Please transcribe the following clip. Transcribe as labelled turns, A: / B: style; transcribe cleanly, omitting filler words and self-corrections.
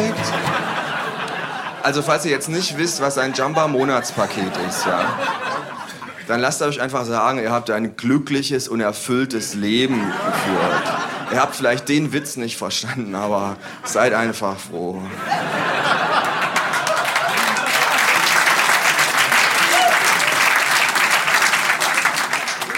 A: Monatspaket? Also falls ihr jetzt nicht wisst, was ein Jamba-Monatspaket ist, ja, dann lasst euch einfach sagen, ihr habt ein glückliches und erfülltes Leben geführt. Ihr habt vielleicht den Witz nicht verstanden, aber seid einfach froh.